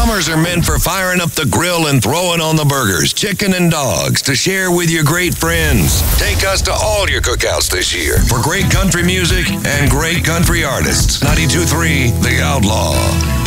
Summers are meant for firing up the grill and throwing on the burgers, chicken, and dogs to share with your great friends. Take us to all your cookouts this year for great country music and great country artists. 92.3 The Outlaw.